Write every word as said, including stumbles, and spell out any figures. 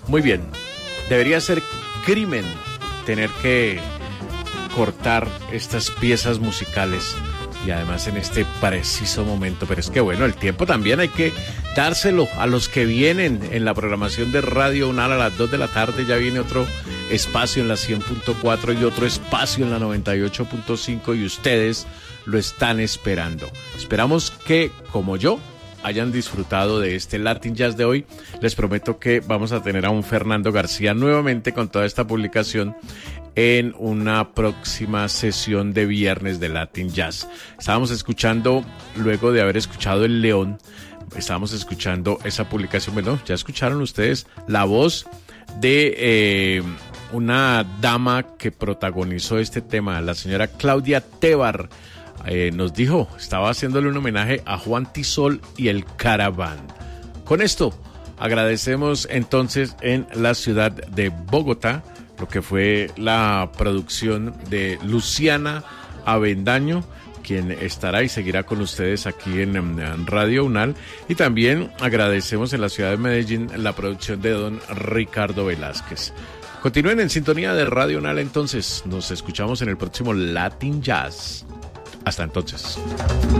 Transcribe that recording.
Muy bien, debería ser crimen tener que cortar estas piezas musicales y además en este preciso momento, pero es que bueno, el tiempo también hay que dárselo a los que vienen en la programación de Radio UNAL a las dos de la tarde. Ya viene otro espacio en la cien punto cuatro y otro espacio en la noventa y ocho punto cinco y ustedes lo están esperando. Esperamos que, como yo, hayan disfrutado de este Latin Jazz de hoy. Les prometo que vamos a tener a un Fernando García nuevamente con toda esta publicación en una próxima sesión de viernes de Latin Jazz. Estábamos escuchando, luego de haber escuchado El León, estábamos escuchando esa publicación. Bueno, ya escucharon ustedes la voz de eh, una dama que protagonizó este tema, la señora Claudia Tebar. Eh, nos dijo, estaba haciéndole un homenaje a Juan Tisol y el Caraván. Con esto agradecemos entonces en la ciudad de Bogotá lo que fue la producción de Luciana Avendaño, quien estará y seguirá con ustedes aquí en, en Radio UNAL. Y también agradecemos en la ciudad de Medellín la producción de don Ricardo Velázquez. Continúen en sintonía de Radio UNAL entonces. Nos escuchamos en el próximo Latin Jazz. Hasta entonces.